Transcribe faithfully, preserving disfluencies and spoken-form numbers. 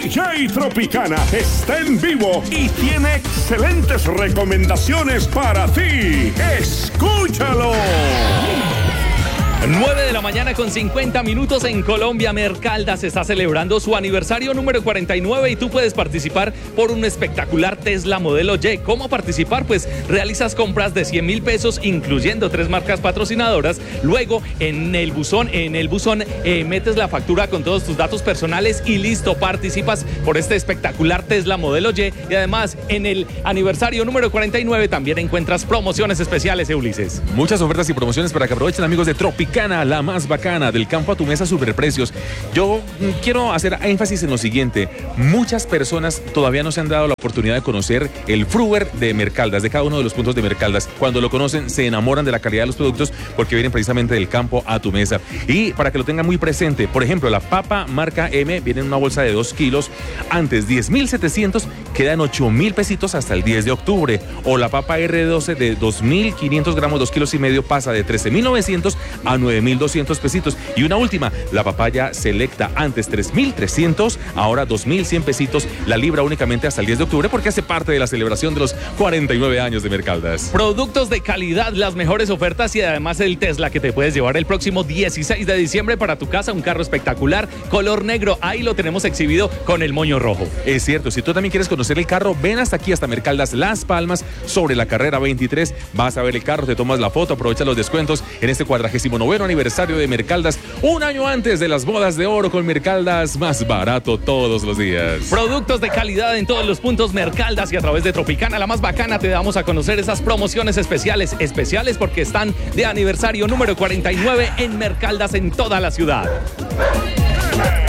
D J Tropicana está en vivo y tiene excelentes recomendaciones para ti. ¡Escúchalo! nueve de la mañana con cincuenta minutos en Colombia. Mercaldas está celebrando su aniversario número cuarenta y nueve y tú puedes participar por un espectacular Tesla Modelo Y. ¿Cómo participar? Pues realizas compras de cien mil pesos, incluyendo tres marcas patrocinadoras. Luego, en el buzón, en el buzón eh, metes la factura con todos tus datos personales y listo, participas por este espectacular Tesla Modelo Y. Y además, en el aniversario número cuarenta y nueve también encuentras promociones especiales, Ulises. Muchas ofertas y promociones para que aprovechen, amigos de Tropicana. La más bacana, del campo a tu mesa, superprecios. Yo quiero hacer énfasis en lo siguiente: muchas personas todavía no se han dado la oportunidad de conocer el Fruver de Mercaldas, de cada uno de los puntos de Mercaldas. Cuando lo conocen, se enamoran de la calidad de los productos porque vienen precisamente del campo a tu mesa. Y para que lo tengan muy presente, por ejemplo, la papa marca M viene en una bolsa de dos kilos. Antes diez mil setecientos, quedan ocho mil pesitos hasta el diez de octubre. O la papa R doce de dos mil quinientos gramos, dos kilos y medio, pasa de trece mil novecientos a nueve mil doscientos pesitos. Y una última, la papaya selecta, antes tres mil trescientos, ahora dos mil cien pesitos la libra, únicamente hasta el diez de octubre, porque hace parte de la celebración de los cuarenta y nueve años de Mercaldas. Productos de calidad, las mejores ofertas y además el Tesla que te puedes llevar el próximo dieciséis de diciembre para tu casa, un carro espectacular, color negro. Ahí lo tenemos exhibido con el moño rojo. Es cierto, si tú también quieres conocer el carro, ven hasta aquí, hasta Mercaldas Las Palmas, sobre la carrera veintitrés. Vas a ver el carro, te tomas la foto, aprovecha los descuentos en este cuadragésimo noveno aniversario de Mercaldas, un año antes de las bodas de oro. Con Mercaldas, más barato todos los días. Productos de calidad en todos los puntos Mercaldas, y a través de Tropicana, la más bacana, te damos a conocer esas promociones especiales, especiales porque están de aniversario número cuarenta y nueve en Mercaldas, en toda la ciudad.